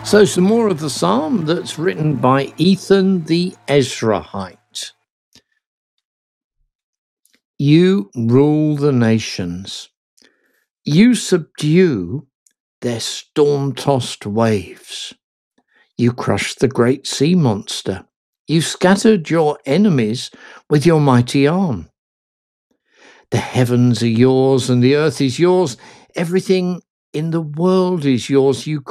So, some more of the psalm that's written by Ethan the Ezrahite. You rule the nations. You subdue their storm-tossed waves. You crushed the great sea monster. You scattered your enemies with your mighty arm. The heavens are yours and the earth is yours. Everything in the world is yours. You